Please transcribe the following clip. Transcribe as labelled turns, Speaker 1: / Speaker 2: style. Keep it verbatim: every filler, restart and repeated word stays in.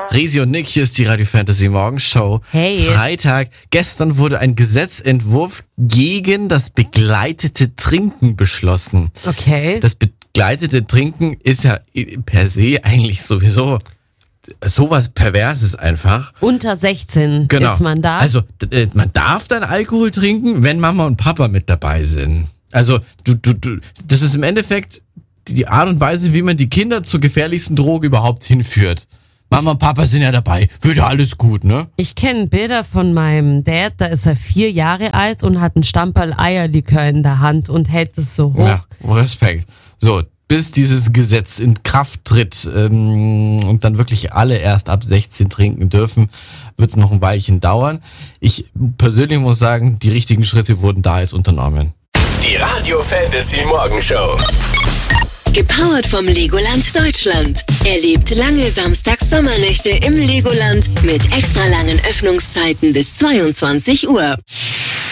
Speaker 1: Risi und Nick, hier ist die Radio Fantasy Morgenshow.
Speaker 2: Hey.
Speaker 1: Freitag. Gestern wurde ein Gesetzentwurf gegen das begleitete Trinken beschlossen.
Speaker 2: Okay.
Speaker 1: Das begleitete Trinken ist ja per se eigentlich sowieso sowas Perverses einfach.
Speaker 2: Unter sechzehn
Speaker 1: Genau.
Speaker 2: ist man da.
Speaker 1: Also d- man darf dann Alkohol trinken, wenn Mama und Papa mit dabei sind. Also du, du, du, das ist im Endeffekt die Art und Weise, wie man die Kinder zur gefährlichsten Droge überhaupt hinführt. Mama und Papa sind ja dabei. Wird ja alles gut, ne?
Speaker 2: Ich kenne Bilder von meinem Dad, da ist er vier Jahre alt und hat einen Stamperl Eierlikör in der Hand und hält es so hoch.
Speaker 1: Ja, Respekt. So, bis dieses Gesetz in Kraft tritt ähm, und dann wirklich alle erst ab sechzehn trinken dürfen, wird es noch ein Weilchen dauern. Ich persönlich muss sagen, die richtigen Schritte wurden da jetzt unternommen.
Speaker 3: Die Radio Fantasy Morgenshow.
Speaker 4: Gepowert vom Legoland Deutschland. Erlebt lange Samstags-Sommernächte im Legoland mit extra langen Öffnungszeiten bis zweiundzwanzig Uhr.